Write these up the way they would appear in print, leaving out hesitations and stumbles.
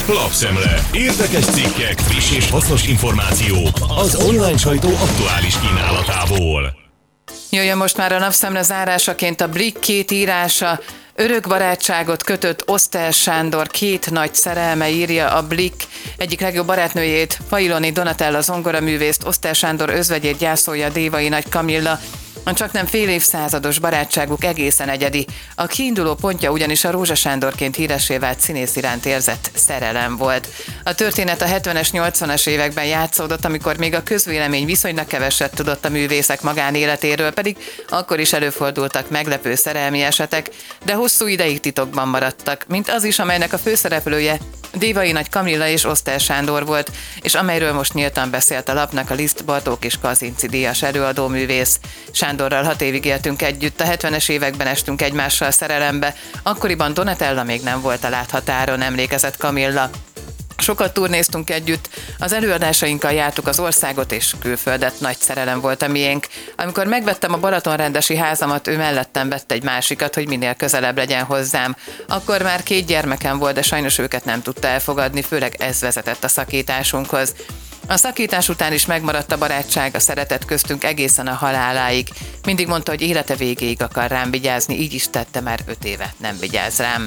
Lapszemle. Érdekes cikkek, friss és hasznos információ az online sajtó aktuális kínálatából. Jöjjön most már a napszemle zárásaként a Blikk két írása. Örök barátságot kötött Oszter Sándor két nagy szerelme, írja a Blikk. Egyik legjobb barátnőjét, Failoni Donatella zongoraművészt, Oszter Sándor özvegyét gyászolja Dévai Nagy Kamilla. A csaknem fél évszázados barátságuk egészen egyedi. A kiinduló pontja ugyanis a Rózsa Sándorként híressé vált színész iránt érzett szerelem volt. A történet a 70-es, 80-as években játszódott, amikor még a közvélemény viszonylag keveset tudott a művészek magánéletéről, pedig akkor is előfordultak meglepő szerelmi esetek, de hosszú ideig titokban maradtak, mint az is, amelynek a főszereplője Dévai Nagy Kamilla és Oszter Sándor volt, és amelyről most nyíltan beszélt a lapnak a Liszt Bartók és Kazinczy díjas előadóművész. Sándorral 6 évig éltünk együtt, a 70-es években estünk egymással szerelembe, akkoriban Donatella még nem volt a láthatáron, emlékezett Kamilla. Sokat turnéztunk együtt, az előadásainkkal jártuk az országot és külföldet, nagy szerelem volt a miénk. Amikor megvettem a balatonrendesi házamat, ő mellettem vett egy másikat, hogy minél közelebb legyen hozzám. Akkor már 2 gyermekem volt, de sajnos őket nem tudta elfogadni, főleg ez vezetett a szakításunkhoz. A szakítás után is megmaradt a barátság, a szeretet köztünk egészen a haláláig. Mindig mondta, hogy élete végéig akar rám vigyázni, így is tette, már 5 éve nem vigyáz rám.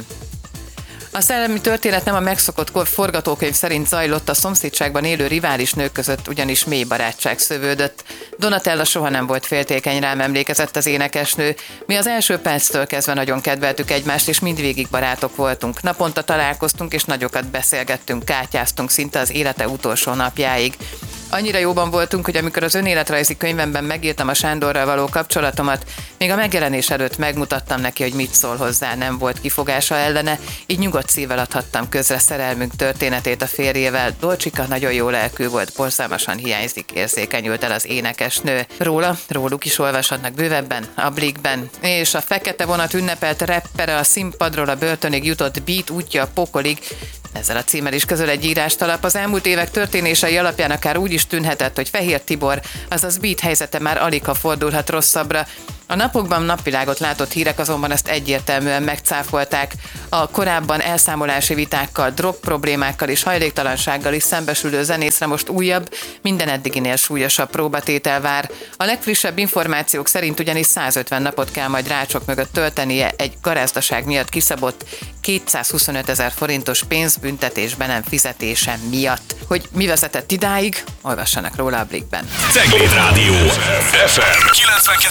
A szellemi történet nem a megszokott forgatókönyv szerint zajlott, a szomszédságban élő rivális nők között ugyanis mély barátság szövődött. Donatella soha nem volt féltékeny rám, emlékezett az énekesnő. Mi az első perctől kezdve nagyon kedveltük egymást, és mindvégig barátok voltunk. Naponta találkoztunk, és nagyokat beszélgettünk, kátyáztunk szinte az élete utolsó napjáig. Annyira jóban voltunk, hogy amikor az önéletrajzi könyvemben megírtam a Sándorral való kapcsolatomat, még a megjelenés előtt megmutattam neki, hogy mit szól hozzá, nem volt kifogása ellene, így nyugodt szívvel adhattam közre szerelmünk történetét a férjével. Dolcsika nagyon jó lelkű volt, borzalmasan hiányzik, érzékenyült el az énekesnő. Róluk is olvashatnak bővebben a Blikkben. És a Fekete Vonat ünnepelt rappere, a színpadról a börtönig jutott Beat útja a pokolig. Ezzel a címmel is közöl egy írástalap. Az elmúlt évek történései alapján akár úgy is tűnhetett, hogy Fehér Tibor, azaz Beat helyzete már aligha fordulhat rosszabbra. A napokban napvilágot látott hírek azonban ezt egyértelműen megcáfolták. A korábban elszámolási vitákkal, drogproblémákkal és hajléktalansággal is szembesülő zenészre most újabb, minden eddiginél súlyosabb próbatétel vár. A legfrissebb információk szerint ugyanis 150 napot kell majd rácsok mögött töltenie egy garázdaság miatt kiszabott 225 000 forintos pénzbüntetésbe nem fizetése miatt. Hogy mi vezetett idáig, olvassanak róla a Blikkben. Cegléd Rádió FM 92.